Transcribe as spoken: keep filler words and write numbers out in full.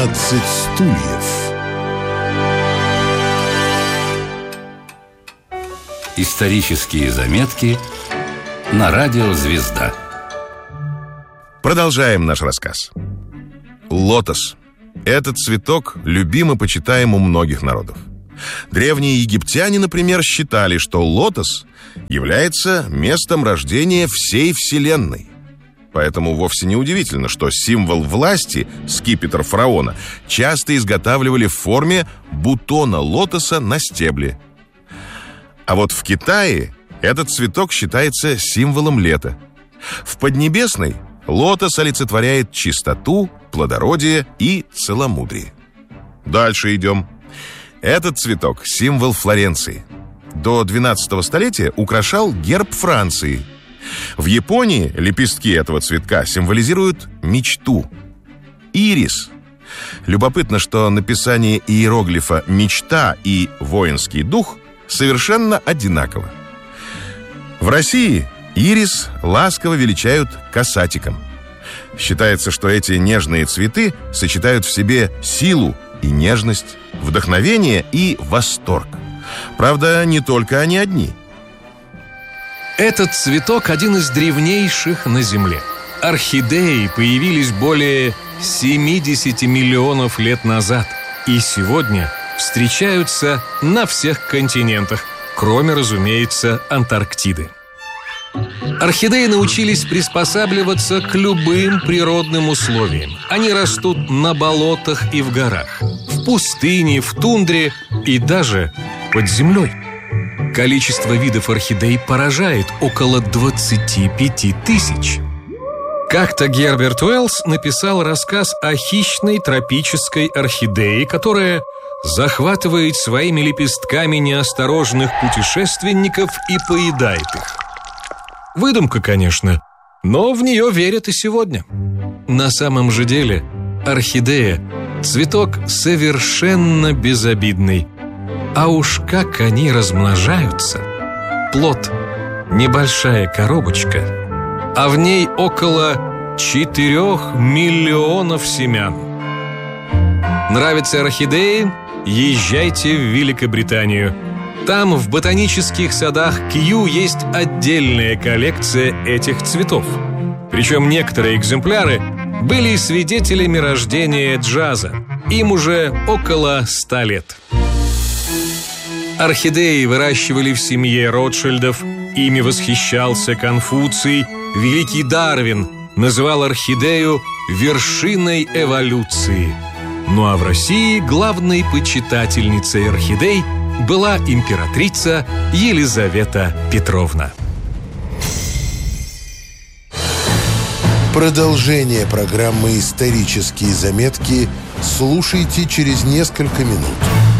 двенадцать стульев. Исторические заметки на радио «Звезда». Продолжаем наш рассказ. Лотос. Этот цветок любим и почитаем у многих народов. Древние египтяне, например, считали, что лотос является местом рождения всей Вселенной. Поэтому вовсе не удивительно, что символ власти, скипетр фараона, часто изготавливали в форме бутона лотоса на стебле. А вот в Китае этот цветок считается символом лета. В Поднебесной лотос олицетворяет чистоту, плодородие и целомудрие. Дальше идем. Этот цветок – символ Флоренции. До двенадцатого столетия украшал герб Франции. В Японии лепестки этого цветка символизируют мечту. Ирис. Любопытно, что написание иероглифа «мечта» и «воинский дух» совершенно одинаково. В России ирис ласково величают касатиком. Считается, что эти нежные цветы сочетают в себе силу и нежность, вдохновение и восторг. Правда, не только они одни. Этот цветок один из древнейших на Земле. Орхидеи появились более семидесяти миллионов лет назад и сегодня встречаются на всех континентах, кроме, разумеется, Антарктиды. Орхидеи научились приспосабливаться к любым природным условиям. Они растут на болотах и в горах, в пустыне, в тундре и даже под землей. Количество видов орхидей поражает – около двадцати пяти тысяч. Как-то Герберт Уэллс написал рассказ о хищной тропической орхидее, которая захватывает своими лепестками неосторожных путешественников и поедает их. Выдумка, конечно, но в нее верят и сегодня. На самом же деле орхидея – цветок совершенно безобидный. А уж как они размножаются! Плод – небольшая коробочка, а в ней около четырех миллионов семян. Нравятся орхидеи? Езжайте в Великобританию. Там, в ботанических садах Кью, есть отдельная коллекция этих цветов. Причем некоторые экземпляры были свидетелями рождения джаза. Им уже около ста лет. Орхидеи выращивали в семье Ротшильдов. Ими восхищался Конфуций. Великий Дарвин называл орхидею вершиной эволюции. Ну а в России главной почитательницей орхидей была императрица Елизавета Петровна. Продолжение программы «Исторические заметки» слушайте через несколько минут.